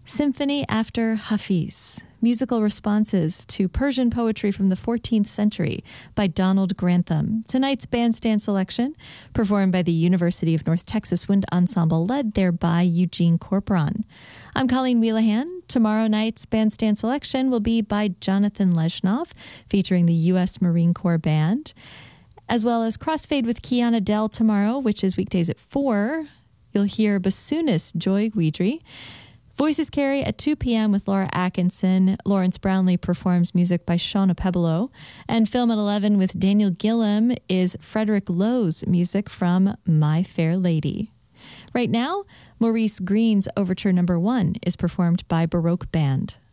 Symphony after Hafiz. Musical responses to Persian poetry from the 14th century by Donald Grantham. Tonight's bandstand selection, performed by the University of North Texas Wind Ensemble, led there by Eugene Corporon. I'm Colleen Wheelahan. Tomorrow night's bandstand selection will be by Jonathan Leshnoff, featuring the U.S. Marine Corps Band, as well as Crossfade with Kiana Dell tomorrow, which is weekdays at 4. You'll hear bassoonist Joy Guidry. Voices Carry at 2 p.m. with Laura Atkinson. Lawrence Brownlee performs music by Shauna Pebolo. And Film at 11 with Daniel Gillam is Frederick Lowe's music from My Fair Lady. Right now, Maurice Green's Overture No. 1 is performed by Baroque Band.